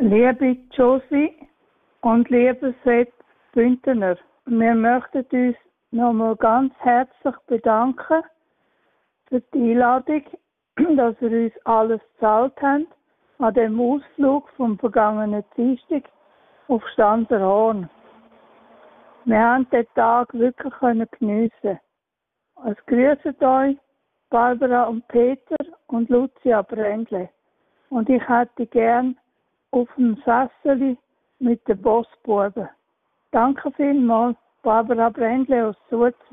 Liebe Josie und liebe Seth Bündner, wir möchten uns nochmal ganz herzlich bedanken für die Einladung, dass ihr uns alles gezahlt habt an dem Ausflug vom vergangenen Dienstag auf Stanserhorn. Wir haben den Tag wirklich geniessen. Es grüßen euch Barbara und Peter und Lucia Brändle. Und ich hätte gern auf dem Sessel mit den Bossbuben. Danke vielmals, Barbara Brändle aus Suez.